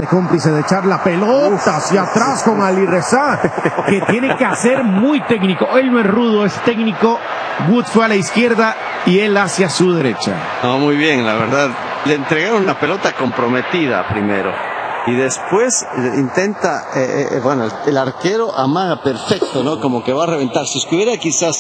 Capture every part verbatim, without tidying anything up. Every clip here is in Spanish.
ser cómplice de echar la pelota hacia atrás con Ali Reza, que tiene que hacer muy técnico. Él no es rudo, es técnico. Woods fue a la izquierda y él hacia su derecha. No, muy bien, la verdad. Le entregaron una pelota comprometida primero. Y después intenta, eh, eh, bueno, el arquero amaga perfecto, ¿no? Como que va a reventar. Si hubiera quizás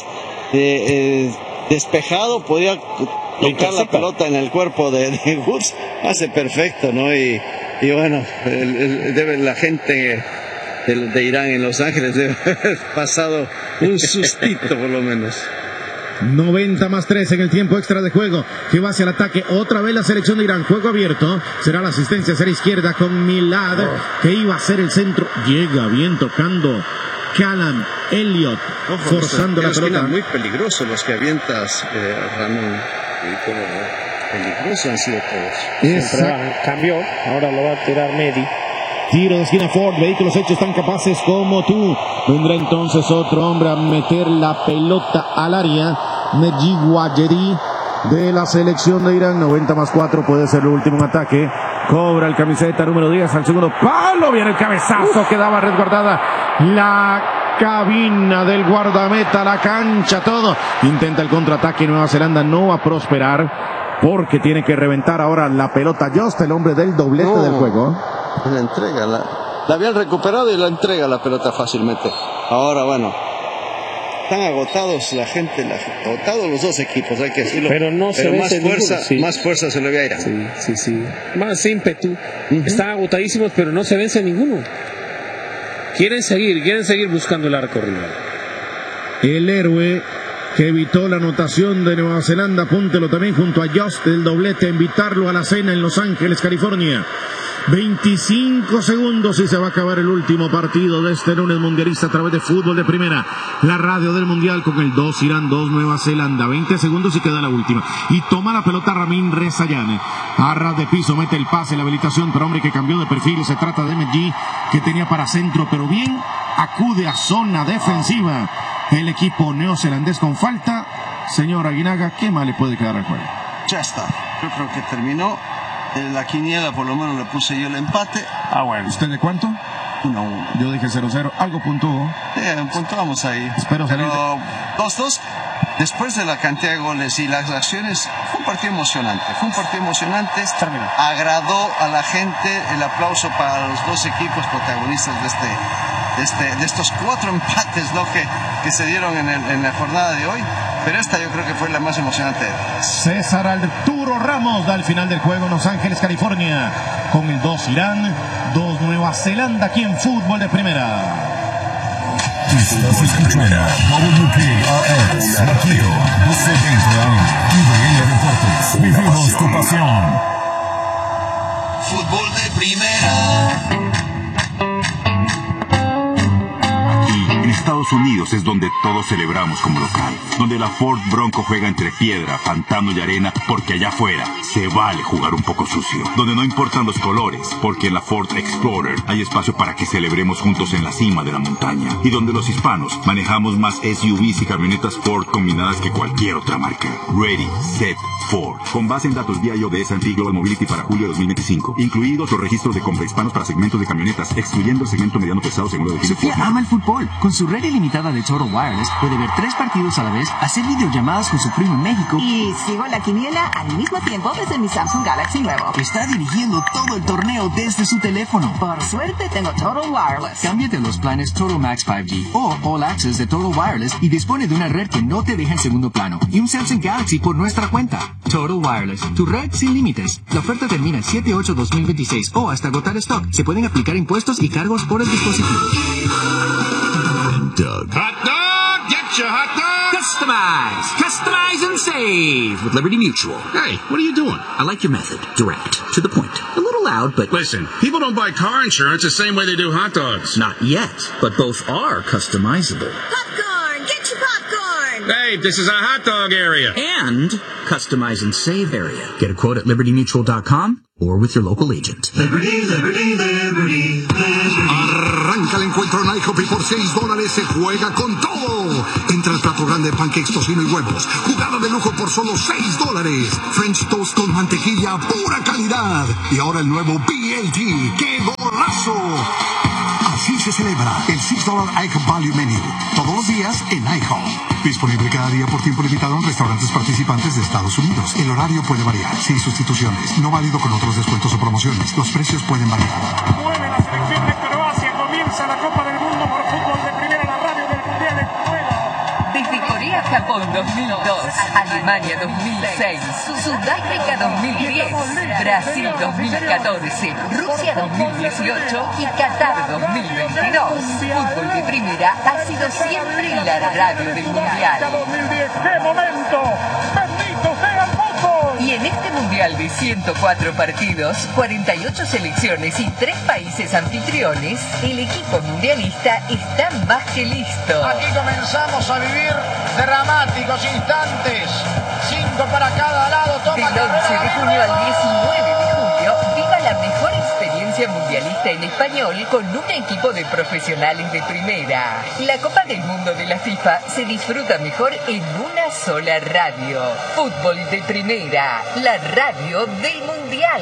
eh, eh, despejado, podía tocar la pelota en el cuerpo de, de Woods. Hace perfecto, ¿no? Y, y bueno, el, el, debe, la gente de, de Irán en Los Ángeles debe haber pasado un sustito por lo menos. noventa más tres en el tiempo extra de juego, que va hacia el ataque. Otra vez la selección de Irán, juego abierto. Será la asistencia hacia la izquierda con Milad, oh. que iba a ser el centro. Llega bien tocando Callum Elliott, Ojo, forzando la pelota. Muy peligrosos los que avientas, eh, Ramón. Y como peligrosos han sido todos. Cambió, ahora lo va a tirar Medi. Tiro de esquina Ford, vehículos hechos tan capaces como tú. Vendrá entonces otro hombre a meter la pelota al área. Neji Guajeri de la selección de Irán. noventa más cuatro puede ser el último ataque. Cobra el camiseta número diez al segundo palo. Viene el cabezazo, Uf. quedaba resguardada la cabina del guardameta, la cancha, todo. Intenta el contraataque. Nueva Zelanda no va a prosperar porque tiene que reventar ahora la pelota. Just, el hombre del doblete no. del juego. La entrega, la, la habían recuperado y la entrega la pelota fácilmente. Ahora, bueno, están agotados la gente, la, agotados los dos equipos, hay que decirlo. Pero no se Pero más fuerza, ninguno, sí. más fuerza se le ve a Irán. Sí, sí, sí. Más ímpetu. Uh-huh. Están agotadísimos, pero no se vence ninguno. Quieren seguir, quieren seguir buscando el arco rival. El héroe que evitó la anotación de Nueva Zelanda, apúntelo también junto a Just, el doblete, invitarlo a la cena en Los Ángeles, California. veinticinco segundos y se va a acabar el último partido de este lunes mundialista a través de Fútbol de Primera, la radio del mundial, con el dos Irán, dos Nueva Zelanda. veinte segundos y queda la última. Y toma la pelota Ramin Rezayane. A ras de piso mete el pase, la habilitación para hombre que cambió de perfil. Se trata de M G, que tenía para centro, pero bien acude a zona defensiva el equipo neozelandés con falta. Señor Aguinaga, ¿qué más le puede quedar al juego? Ya está, yo creo que terminó. En la quiniela por lo menos le puse yo el empate. Ah, bueno. ¿Usted de cuánto? uno uno. Yo dije cero cero. Algo puntuó. Sí, puntuamos ahí. Espero salir Pero dos dos. Después de la cantidad de goles y las acciones, fue un partido emocionante. Fue un partido emocionante. Terminó. Agradó a la gente. El aplauso para los dos equipos protagonistas de este, de este, de estos cuatro empates, ¿no? que, que se dieron en, el, en la jornada de hoy. Pero esta yo creo que fue la más emocionante. César Arturo Ramos da el final del juego en Los Ángeles, California, con el dos Irán, dos Nueva Zelanda, aquí en Fútbol de Primera. Estás escuchando W K R S Radio doce veinte A M y B L Deportes. Vivimos tu pasión. Fútbol de Primera. En Estados Unidos es donde todos celebramos como local, donde la Ford Bronco juega entre piedra, pantano y arena, porque allá afuera se vale jugar un poco sucio, donde no importan los colores, porque en la Ford Explorer hay espacio para que celebremos juntos en la cima de la montaña, y donde los hispanos manejamos más S U Vs y camionetas Ford combinadas que cualquier otra marca. Ready, Set, Ford. Con base en datos D I O de S and P Global Mobility para julio de dos mil veinticinco, incluidos los registros de compra hispanos para segmentos de camionetas, excluyendo el segmento mediano pesado según lo define Sofía Ford. ama el fútbol. Con su red ilimitada de Total Wireless puede ver tres partidos a la vez, hacer videollamadas con su primo en México y sigo la quiniela al mismo tiempo desde mi Samsung Galaxy nuevo. Está dirigiendo todo el torneo desde su teléfono. Por suerte tengo Total Wireless. Cámbiate los planes Total Max cinco G o All Access de Total Wireless y dispone de una red que no te deja en segundo plano y un Samsung Galaxy por nuestra cuenta. Total Wireless, tu red sin límites. La oferta termina el siete ocho dos mil veintiséis o hasta agotar stock. Se pueden aplicar impuestos y cargos por el dispositivo. Doug. Hot dog! Get your hot dog! Customize! Customize and save with Liberty Mutual. Hey, what are you doing? I like your method. Direct. To the point. A little loud, but... Listen, people don't buy car insurance the same way they do hot dogs. Not yet, but both are customizable. Popcorn! Get your popcorn! Hey, this is a hot dog area. And customize and save area. Get a quote at liberty mutual dot com or with your local agent. Liberty, Liberty, Liberty, Liberty. Arranca el encuentro Nike Hockey por seis dólares. Se juega con todo. Entra al plato grande de pancakes, tocino y huevos. Jugada de lujo por solo seis dólares. French toast con mantequilla, pura calidad. Y ahora el nuevo B L T. ¡Qué golazo! Así se celebra el seis dólares IHOP Value Menu. Todos los días en IHOP. Disponible cada día por tiempo limitado en restaurantes participantes de Estados Unidos. El horario puede variar. Sin sustituciones. No válido con otros descuentos o promociones. Los precios pueden variar. Mueve la selección de Croacia. Comienza la Copa del Mundo por fútbol de primera, la radio del Mundial en Cueva. Desde Corea, Japón dos mil dos, Alemania dos mil seis, Sudáfrica dos mil diez, Brasil dos mil catorce, Rusia dos mil dieciocho y Qatar dos mil veintidós. Fútbol de primera ha sido siempre la radio del Mundial. dos mil diez, ¡qué momento! ¡Bendito sea el fútbol! Y en este Mundial de ciento cuatro partidos, cuarenta y ocho selecciones y tres países anfitriones, el equipo mundialista está más que listo. Aquí comenzamos a vivir dramáticos instantes. Cinco para cada lado. Toma Del once de junio al diecinueve de julio, viva la mejor experiencia mundialista en español con un equipo de profesionales de primera. La Copa del Mundo de la FIFA se disfruta mejor en una sola radio. Fútbol de primera, la radio del Mundial.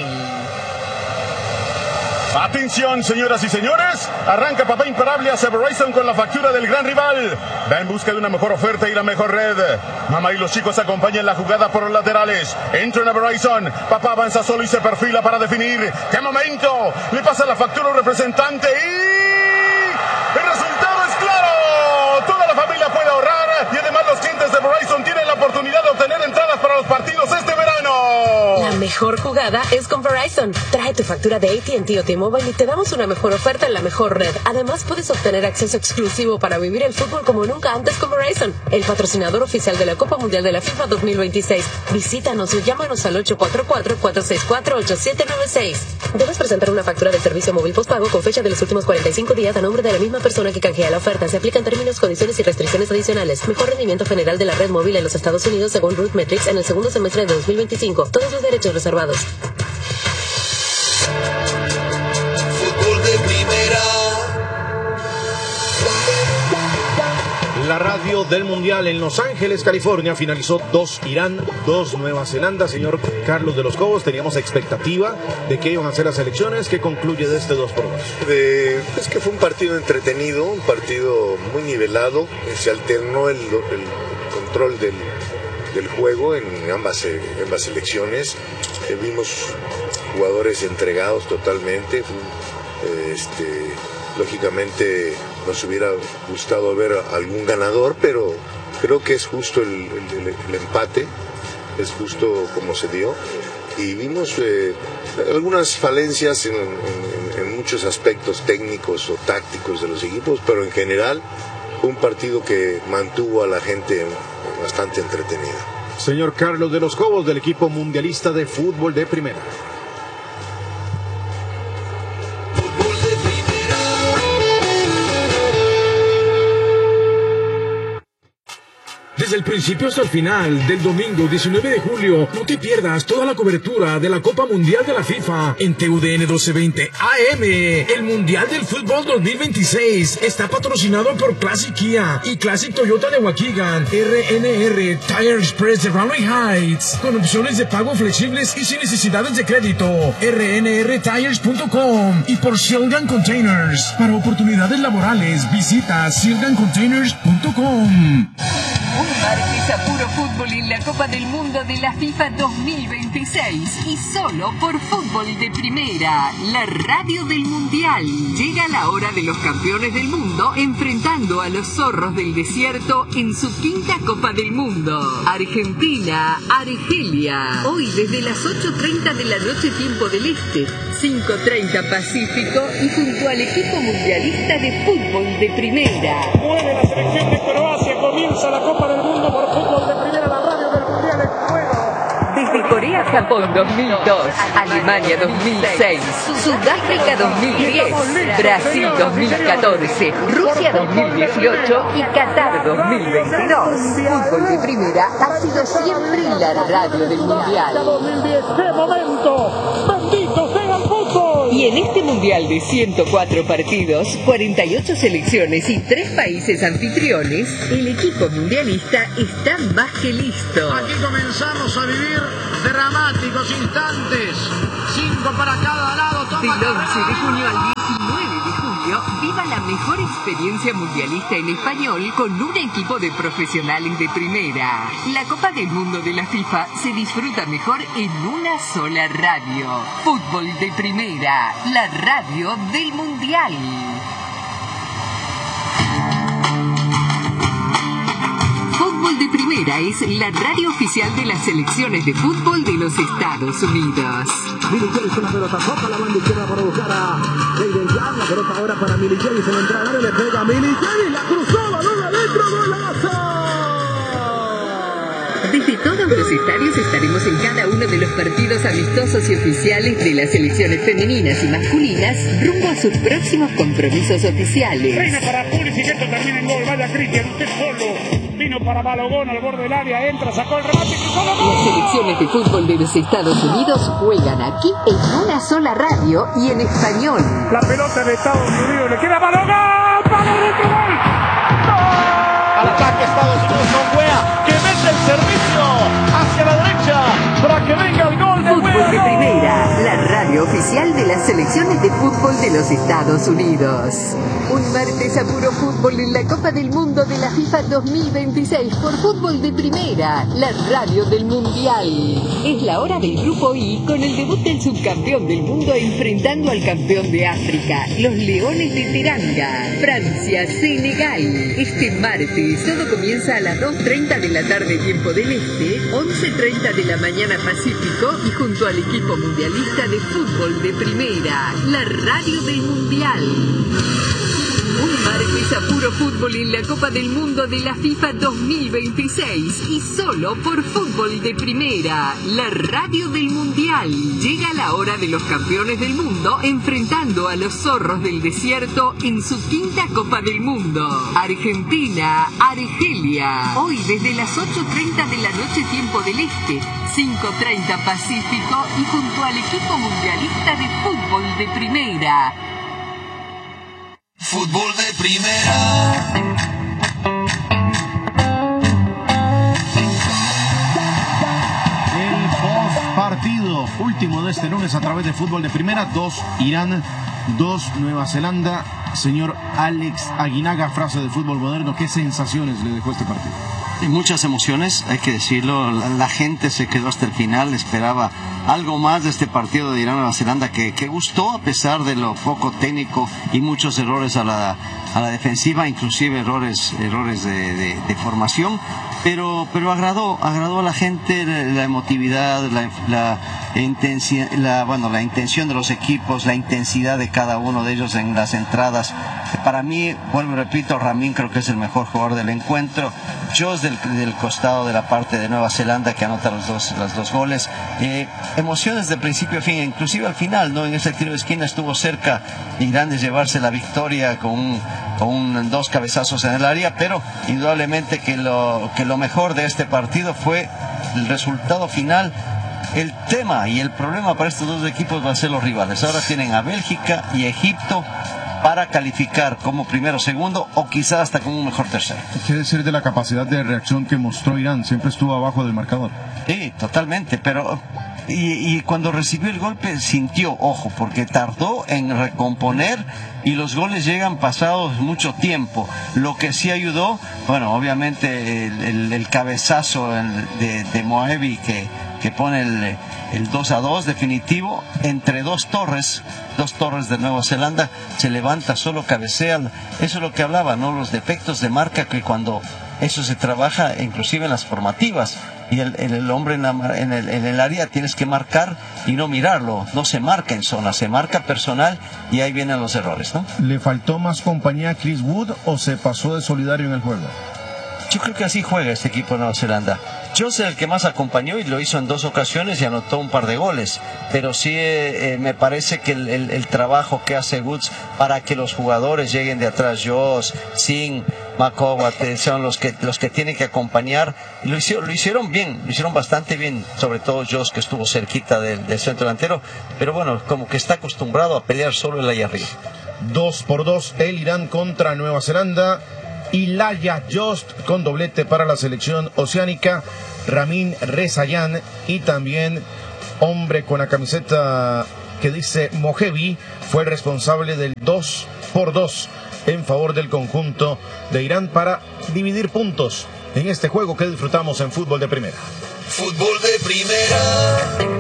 Atención, señoras y señores, arranca Papá Imparable hacia Verizon con la factura del gran rival. Va en busca de una mejor oferta y la mejor red. Mamá y los chicos acompañan la jugada por los laterales. Entran a Verizon, papá avanza solo y se perfila para definir. ¡Qué momento! Le pasa la factura al representante y... ¡el resultado es claro! Toda la familia puede ahorrar y además los clientes de Verizon tienen la oportunidad de obtener entradas para los partidos este verano. La mejor jugada es con Verizon. Trae tu factura de A T and T o T-Mobile y te damos una mejor oferta en la mejor red. Además, puedes obtener acceso exclusivo para vivir el fútbol como nunca antes con Verizon, el patrocinador oficial de la Copa Mundial de la FIFA dos mil veintiséis. Visítanos o llámanos al ocho cuatro cuatro, cuatro seis cuatro, ocho siete nueve seis. Debes presentar una factura de servicio móvil postpago con fecha de los últimos cuarenta y cinco días a nombre de la misma persona que canjea la oferta. Se aplican términos, condiciones y restricciones adicionales. Mejor rendimiento general de la red móvil en los Estados Unidos según Root Metrics en el segundo semestre de dos mil veinticinco. Todos los derechos reservados. Fútbol de primera. La radio del Mundial en Los Ángeles, California, finalizó dos Irán, dos Nueva Zelanda. Señor Carlos de los Cobos, teníamos expectativa de que iban a ser las elecciones. ¿Qué concluye de este dos por dos? De, es que fue un partido entretenido, un partido muy nivelado. Se alternó el, el control del, del juego en ambas, en ambas selecciones. Eh, vimos jugadores entregados totalmente. Este, lógicamente nos hubiera gustado ver algún ganador, pero creo que es justo el, el, el empate, es justo como se dio. Y vimos eh, algunas falencias en, en, en muchos aspectos técnicos o tácticos de los equipos, pero en general un partido que mantuvo a la gente bastante entretenida. Señor Carlos de los Cobos, del equipo mundialista de fútbol de primera. Desde el principio hasta el final del domingo diecinueve de julio, no te pierdas toda la cobertura de la Copa Mundial de la FIFA en T U D N doce veinte A M. El Mundial del Fútbol dos mil veintiséis está patrocinado por Classic Kia y Classic Toyota de Waukegan, R N R Tire Express de Raleigh Heights, con opciones de pago flexibles y sin necesidades de crédito, R N R tires punto com, y por Shilgan Containers. Para oportunidades laborales, visita shilgan containers punto com. Un martes a puro fútbol en la Copa del Mundo de la FIFA dos mil veintiséis y solo por Fútbol de Primera, la radio del Mundial. Llega la hora de los campeones del mundo enfrentando a los zorros del desierto en su quinta Copa del Mundo. Argentina, Argelia. Hoy desde las ocho treinta de la noche tiempo del Este, cinco treinta Pacífico y junto al equipo mundialista de Fútbol de Primera. Mueve la selección de Croacia, comienza la Copa del Mundo por fútbol de primera, la radio del Mundial en Cueva. Desde Corea, Japón dos mil dos, Alemania dos mil seis, Sudáfrica dos mil diez, Brasil dos mil catorce, Rusia dos mil dieciocho y Qatar dos mil veintidós. Fútbol de primera ha sido siempre la radio del Mundial. dos mil diez, ¡qué momento! ¡Bendito sea el fútbol! Y Y en este mundial de ciento cuatro partidos, cuarenta y ocho selecciones y tres países anfitriones, el equipo mundialista está más que listo. Aquí comenzamos a vivir dramáticos instantes. Cinco para cada lado. Toma Del once de junio al diecinueve de julio, viva la mejor experiencia mundialista en español con un equipo de profesionales de primera. La Copa del Mundo de la FIFA se disfruta mejor en una sola radio. Fútbol de Primera, la radio del Mundial. Fútbol de Primera es la radio oficial de las selecciones de fútbol de los Estados Unidos. Milicheri con la pelota, toca la banda izquierda para buscar a Jaden Young. La pelota ahora para Milicheri, se va a entrar, le pega a Milicheri, la cruzó, balón adentro, golazo. Desde todos los estadios estaremos en cada uno de los partidos amistosos y oficiales de las selecciones femeninas y masculinas rumbo a sus próximos compromisos oficiales. Reina para Pulisic, esto termina en gol. Vaya Cristian, usted solo. Vino para Balogón al borde del área, entra, sacó el remate, cruzó la gol. Las selecciones de fútbol de los Estados Unidos juegan aquí en una sola radio y en español. La pelota de Estados Unidos le queda a Balogón. ¡Para dentro, gol! Al ataque Estados Unidos con Wea, que mete el servicio hacia la derecha para que venga el gol de Wea. Fútbol de Primera, la radio oficial de las selecciones de fútbol de los Estados Unidos. Un martes a puro fútbol en la Copa del Mundo de la FIFA dos mil veintiséis por Fútbol de Primera, la radio del Mundial. Es la hora del Grupo I con el debut del subcampeón del mundo enfrentando al campeón de África, los Leones de Teranga, Francia, Senegal. Este martes todo comienza a las dos treinta de la tarde tiempo del Este, once treinta de la mañana Pacífico y junto al equipo mundialista de Fútbol de Primera, la radio del Mundial. Un martes a puro fútbol en la Copa del Mundo de la FIFA dos mil veintiséis y solo por Fútbol de Primera, la radio del Mundial. Llega la hora de los campeones del mundo enfrentando a los zorros del desierto en su quinta Copa del Mundo. Argentina, Argelia. Hoy desde las ocho treinta de la noche tiempo del Este, cinco treinta Pacífico y junto al equipo mundialista de Fútbol de Primera. Fútbol de Primera. El post partido último de este lunes a través de Fútbol de Primera. Dos Irán, dos Nueva Zelanda. Señor Alex Aguinaga, frase de fútbol moderno, ¿qué sensaciones le dejó este partido? Muchas emociones, hay que decirlo. La, la gente se quedó hasta el final, esperaba algo más de este partido de Irán-Nueva Zelanda que, que gustó a pesar de lo poco técnico y muchos errores a la, a la defensiva, inclusive errores, errores de, de, de formación. Pero, pero agradó, agradó a la gente la, la emotividad, la, la, intensi- la, bueno, la intención de los equipos, la intensidad de cada uno de ellos en las entradas. Para mí, vuelvo y repito, Ramín creo que es el mejor jugador del encuentro. Josh del, del costado de la parte de Nueva Zelanda que anota los dos, los dos goles. Eh, emociones de principio a fin, inclusive al final, ¿no? En ese tiro de esquina estuvo cerca Irán de llevarse la victoria con, un, con un, dos cabezazos en el área, pero indudablemente que lo, que lo mejor de este partido fue el resultado final. El tema y el problema para estos dos equipos va a ser los rivales. Ahora tienen a Bélgica y Egipto para calificar como primero, segundo o quizás hasta como un mejor tercero. ¿Qué decir de la capacidad de reacción que mostró Irán? Siempre estuvo abajo del marcador. Sí, totalmente, pero y, y cuando recibió el golpe sintió, ojo, porque tardó en recomponer y los goles llegan pasados mucho tiempo. Lo que sí ayudó, bueno, obviamente el, el, el cabezazo de, de Moebi que, que pone el, el dos a dos definitivo entre dos torres, dos torres de Nueva Zelanda, se levanta, solo cabecea. Eso es lo que hablaba, ¿no? Los defectos de marca que cuando eso se trabaja inclusive en las formativas y el, el, el hombre en, la, en, el, en el área tienes que marcar y no mirarlo, no se marca en zona, se marca personal y ahí vienen los errores, ¿no? ¿Le faltó más compañía a Chris Wood o se pasó de solidario en el juego? Yo creo que así juega este equipo de Nueva Zelanda. Yo sé el que más acompañó y lo hizo en dos ocasiones y anotó un par de goles. Pero sí eh, me parece que el, el, el trabajo que hace Woods para que los jugadores lleguen de atrás, Josh, Singh, McCowat, son los que los que tienen que acompañar. Y lo hicieron, lo hicieron bien, lo hicieron bastante bien. Sobre todo Josh, que estuvo cerquita del, del centro delantero. Pero bueno, como que está acostumbrado a pelear solo el ahí arriba. Dos por dos el Irán contra Nueva Zelanda. Ilaya Jost con doblete para la selección oceánica. Ramin Rezayan y también hombre con la camiseta que dice Mojevi fue el responsable del dos por dos en favor del conjunto de Irán para dividir puntos en este juego que disfrutamos en Fútbol de Primera. Fútbol de Primera.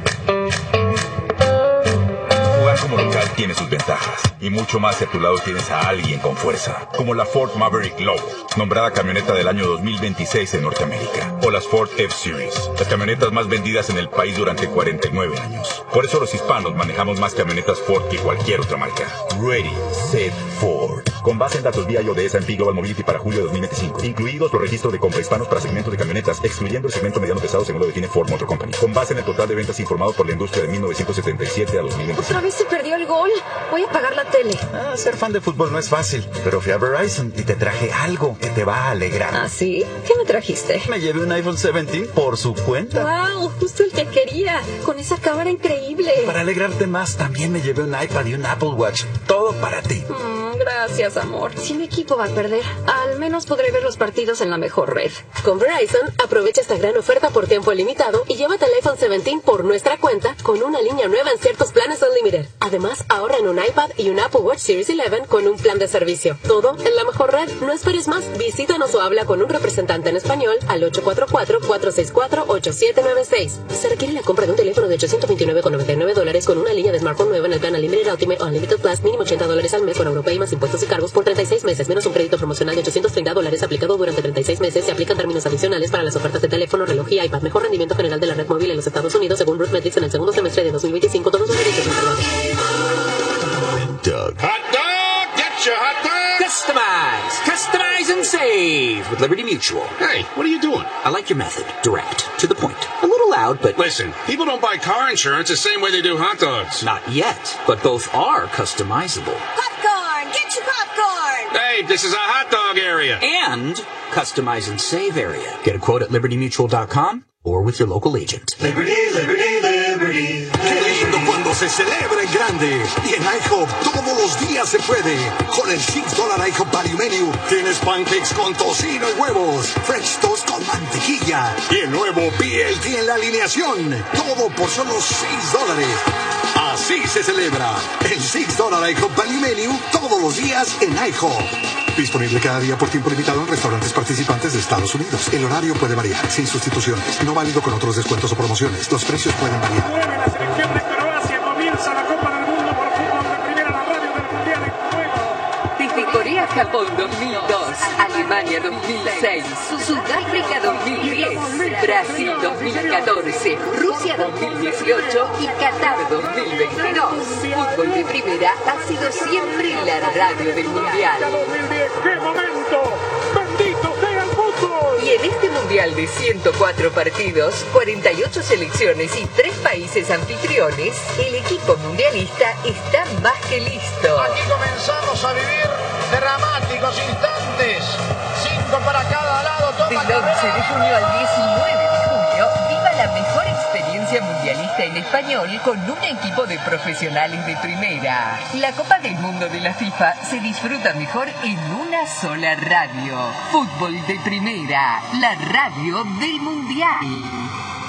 Jugar como local tiene sus ventajas, y mucho más si a tu lado tienes a alguien con fuerza, como la Ford Maverick Lobo, nombrada camioneta del año dos mil veintiséis en Norteamérica, o las Ford F-Series, las camionetas más vendidas en el país durante cuarenta y nueve años. Por eso los hispanos manejamos más camionetas Ford que cualquier otra marca. Ready, Set, Ford. Con base en datos V I O de S and P Global Mobility para julio de dos mil veinticinco, incluidos los registros de compra hispanos para segmentos de camionetas, excluyendo el segmento mediano pesado según lo define Ford Motor Company, con base en el total de ventas informado por la industria de mil novecientos setenta y siete a dos mil veinticinco. Otra vez se perdió el gol. Voy a apagar la tele. Ah, ser fan de fútbol no es fácil, pero fui a Verizon y te traje algo que te va a alegrar. ¿Ah, sí? ¿Qué me trajiste? Me llevé un iPhone diecisiete por su cuenta. ¡Wow! Justo el que quería. Con esa cámara increíble. Para alegrarte más, también me llevé un iPad y un Apple Watch. Todo para ti. Mm, gracias, amor. Si mi equipo va a perder, al menos podré ver los partidos en la mejor red. Con Verizon, aprovecha esta gran oferta por tiempo limitado y llévate el iPhone diecisiete por nuestra cuenta con una línea nueva en ciertos planes Unlimited. Además, ahorra en un iPad y un Apple Watch Series once con un plan de servicio. Todo en la mejor red. No esperes más. Visítanos o habla con un representante en español al ocho cuatro cuatro, cuatro seis cuatro, ocho siete nueve seis. Se requiere la compra de un teléfono de ochocientos veintinueve con noventa y nueve dólares con una línea de smartphone nueva en el plan Unlimited Ultimate o Unlimited Plus, mínimo ochenta dólares al mes con Europay más impuestos y cargos por treinta y seis meses, menos un crédito promocional de ochocientos treinta dólares aplicado durante treinta y seis meses. Se aplican términos adicionales para las ofertas de teléfono, reloj y iPad. Mejor rendimiento general de la red móvil en los Estados Unidos según RootMetrics en el segundo semestre de dos mil veinticinco. Todos los derechos reservados. Doug. Hot dog! Get your hot dog! Customize! Customize and save with Liberty Mutual. Hey, what are you doing? I like your method. Direct. To the point. A little loud, but... Listen, people don't buy car insurance the same way they do hot dogs. Not yet, but both are customizable. Popcorn! Get your popcorn! Hey, this is a hot dog area. And customize and save area. Get a quote at liberty mutual dot com or with your local agent. Liberty, Liberty, Liberty. Qué lindo cuando se celebra en grande. Y en IHOP todos los días se puede. Con el six dollar IHOP Value Menu tienes pancakes con tocino y huevos, French toast con mantequilla y el nuevo B L T en la alineación. Todo por solo seis dólares. Así se celebra el six dollar IHOP Value Menu todos los días en IHOP. Disponible cada día por tiempo limitado en restaurantes participantes de Estados Unidos. El horario puede variar, sin sustituciones. No válido con otros descuentos o promociones. Los precios pueden variar. Mueve la selección de Croacia. Comienza la Copa del Mundo por fútbol de primera, la radio del Mundial en juego. Desde Corea, Japón dos mil dos, Alemania dos mil seis, Sudáfrica dos mil diez, Brasil dos mil catorce, Rusia dos mil dieciocho y Qatar dos mil veintidós. Fútbol de primera ha sido siempre la radio del Mundial. ¡Qué momento! ¡Bendito sea el fútbol! Y en este Mundial de ciento cuatro partidos, cuarenta y ocho selecciones y tres países anfitriones, el equipo mundialista está más que listo. Aquí comenzamos a vivir dramáticos instantes. Cinco para cada lado. Toma Del once de junio al diecinueve de julio, viva la mejor experiencia mundialista en español con un equipo de profesionales de primera. La Copa del Mundo de la FIFA se disfruta mejor en una sola radio. Fútbol de primera, la radio del Mundial.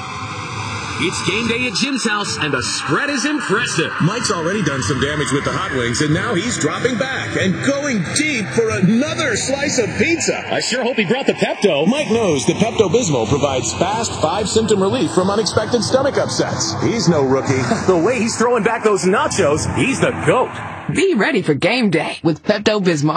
It's game day at Jim's house, and the spread is impressive. Mike's already done some damage with the hot wings, and now he's dropping back and going deep for another slice of pizza. I sure hope he brought the Pepto. Mike knows that Pepto-Bismol provides fast, five-symptom relief from unexpected stomach upsets. He's no rookie. The way he's throwing back those nachos, he's the GOAT. Be ready for game day with Pepto-Bismol.